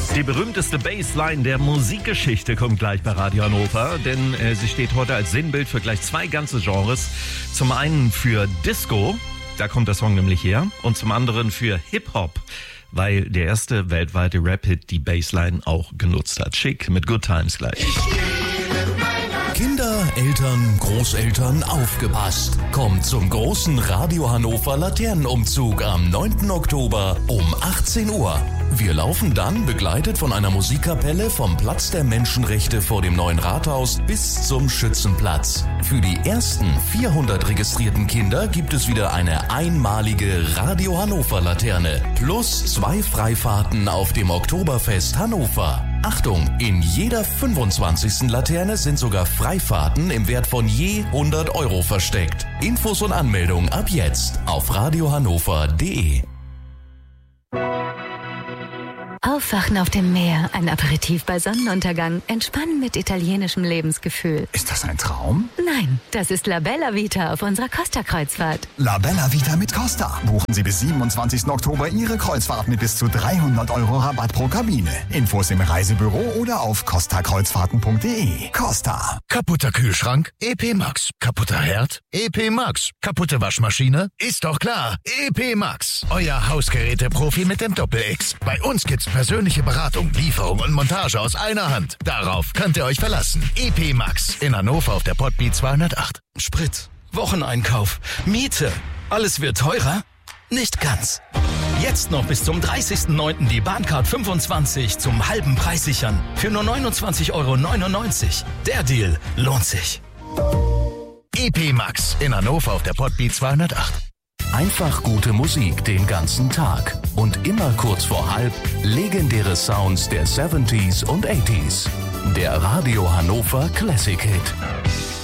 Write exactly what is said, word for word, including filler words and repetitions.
Die berühmteste Bassline der Musikgeschichte kommt gleich bei Radio Hannover, denn äh, sie steht heute als Sinnbild für gleich zwei ganze Genres. Zum einen für Disco, da kommt der Song nämlich her, und zum anderen für Hip-Hop, weil der erste weltweite Rap-Hit die Bassline auch genutzt hat. Schick mit Good Times gleich. Kinder, Eltern, Großeltern, aufgepasst! Kommt zum großen Radio Hannover Laternenumzug am neunten Oktober um achtzehn Uhr. Wir laufen dann, begleitet von einer Musikkapelle, vom Platz der Menschenrechte vor dem neuen Rathaus bis zum Schützenplatz. Für die ersten vierhundert registrierten Kinder gibt es wieder eine einmalige Radio Hannover Laterne plus zwei Freifahrten auf dem Oktoberfest Hannover. Achtung, in jeder fünfundzwanzigsten Laterne sind sogar Freifahrten im Wert von je hundert Euro versteckt. Infos und Anmeldung ab jetzt auf radiohannover punkt de. Aufwachen auf dem Meer, ein Aperitif bei Sonnenuntergang, entspannen mit italienischem Lebensgefühl. Ist das ein Traum? Nein, das ist La Bella Vita auf unserer Costa-Kreuzfahrt. La Bella Vita mit Costa. Buchen Sie bis siebenundzwanzigsten Oktober Ihre Kreuzfahrt mit bis zu dreihundert Euro Rabatt pro Kabine. Infos im Reisebüro oder auf costa kreuzfahrten punkt de. Costa. Kaputter Kühlschrank? E P Max. Kaputter Herd? E P Max. Kaputte Waschmaschine? Ist doch klar. E P Max. Euer Hausgeräte-Profi mit dem Doppel-X. Bei uns gibt's persönliche Beratung, Lieferung und Montage aus einer Hand. Darauf könnt ihr euch verlassen. E P Max. In Hannover auf der Pottbi zweihundertacht. Sprit, Wocheneinkauf, Miete. Alles wird teurer? Nicht ganz. Jetzt noch bis zum dreißigsten neunten die Bahncard fünfundzwanzig zum halben Preis sichern. Für nur neunundzwanzig Euro neunundneunzig. Der Deal lohnt sich. E P Max. In Hannover auf der Pottbi zweihundertacht. Einfach gute Musik den ganzen Tag. Und immer kurz vor halb legendäre Sounds der siebziger und achtziger. Der Radio Hannover Classic Hit.